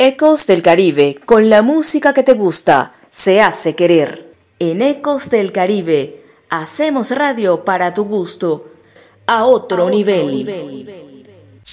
Ecos del Caribe, con la música que te gusta, se hace querer. En Ecos del Caribe, hacemos radio para tu gusto, a otro nivel.